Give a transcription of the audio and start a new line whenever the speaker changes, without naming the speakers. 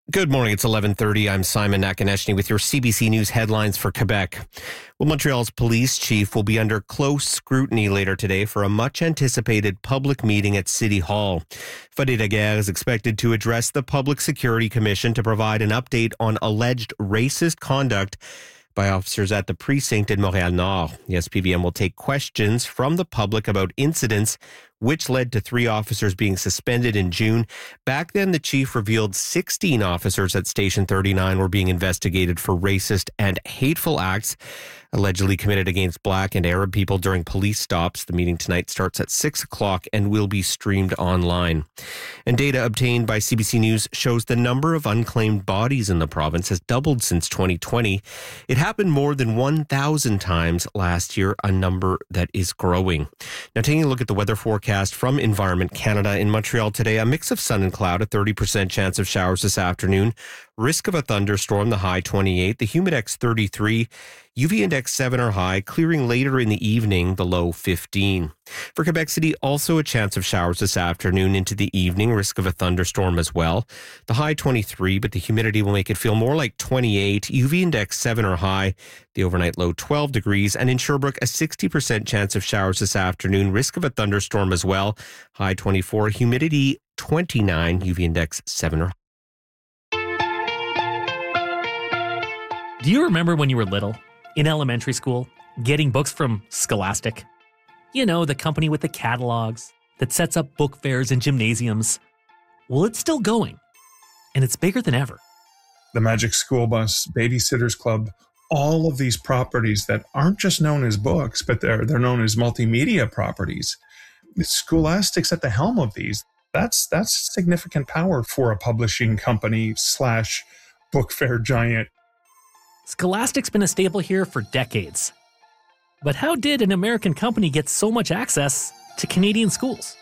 Good morning. It's 11:30. I'm Simon Nakonechny with your CBC News headlines for Quebec. Well, Montreal's police chief will be under close scrutiny later today for a much-anticipated public meeting at City Hall. Fadi Daguerre is expected to address the Public Security Commission to provide an update on alleged racist conduct by officers at the precinct in Montréal-Nord. The SPVM will take questions from the public about incidents which led to 3 officers being suspended in June. Back then, the chief revealed 16 officers at Station 39 were being investigated for racist and hateful acts allegedly committed against Black and Arab people during police stops. The meeting tonight starts at 6 o'clock and will be streamed online. And data obtained by CBC News shows the number of unclaimed bodies in the province has doubled since 2020. It happened more than 1,000 times last year, a number that is growing. Now, taking a look at the weather forecast from Environment Canada in Montreal today, a mix of sun and cloud, a 30% chance of showers this afternoon. Risk of a thunderstorm, the high 28, the humidex 33, UV index 7 or high, clearing later in the evening, the low 15. For Quebec City, also a chance of showers this afternoon into the evening, risk of a thunderstorm as well. The high 23, but the humidity will make it feel more like 28, UV index 7 or high, the overnight low 12 degrees, and in Sherbrooke, a 60% chance of showers this afternoon, risk of a thunderstorm as well, high 24, humidity 29, UV index 7 or high.
Do you remember when you were little, in elementary school, getting books from Scholastic? You know, the company with the catalogs that sets up book fairs and gymnasiums. Well, it's still going, and it's bigger than ever.
The Magic School Bus, Babysitters Club, all of these properties that aren't just known as books, but they're known as multimedia properties. Scholastic's at the helm of these. That's significant power for a publishing company / book fair giant.
Scholastic's been a staple here for decades. But how did an American company get so much access to Canadian schools?